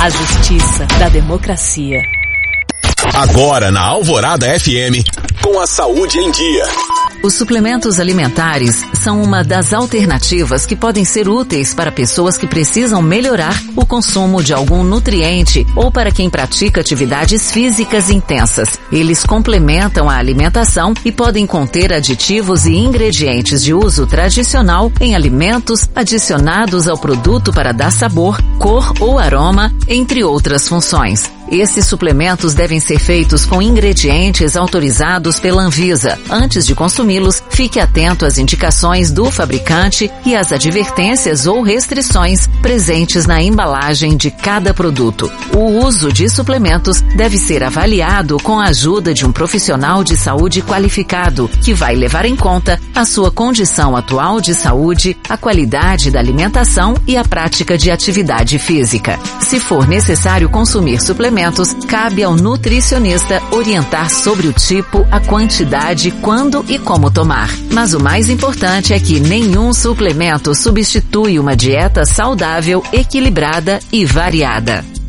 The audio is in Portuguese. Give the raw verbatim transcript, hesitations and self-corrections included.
A justiça da democracia. Agora na Alvorada F M, com a saúde em dia. Os suplementos alimentares são uma das alternativas que podem ser úteis para pessoas que precisam melhorar o consumo de algum nutriente ou para quem pratica atividades físicas intensas. Eles complementam a alimentação e podem conter aditivos e ingredientes de uso tradicional em alimentos adicionados ao produto para dar sabor, cor ou aroma, entre outras funções. Esses suplementos devem ser feitos com ingredientes autorizados pela Anvisa. Antes de consumi-los, fique atento às indicações do fabricante e às advertências ou restrições presentes na embalagem de cada produto. O uso de suplementos deve ser avaliado com a ajuda de um profissional de saúde qualificado, que vai levar em conta a sua condição atual de saúde, a qualidade da alimentação e a prática de atividade física. Se for necessário consumir suplementos, cabe ao nutricionista orientar sobre o tipo, a quantidade, quando e como tomar. Mas o mais importante é que nenhum suplemento substitui uma dieta saudável, equilibrada e variada.